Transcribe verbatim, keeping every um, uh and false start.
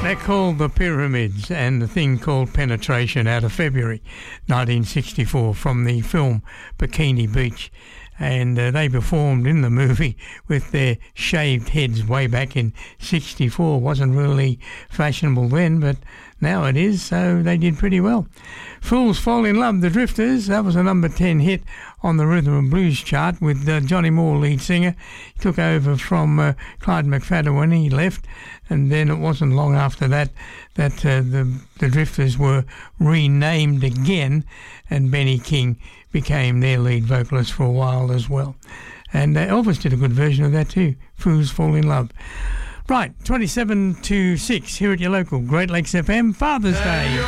They're called The Pyramids, and the thing called Penetration out of February nineteen sixty-four from the film Bikini Beach. And uh, they performed in the movie with their shaved heads way back in sixty-four. Wasn't really fashionable then, but now it is, so they did pretty well. Fools Fall in Love, The Drifters, that was a number ten hit on the Rhythm and Blues chart with uh, Johnny Moore lead singer. He took over from uh, Clyde McFadden when he left, and then it wasn't long after that that uh, the, the Drifters were renamed again, and Benny King became their lead vocalist for a while as well. And uh, Elvis did a good version of that too, Fools Fall in Love. Right, twenty-seven to six here at your local Great Lakes F M Father's Day.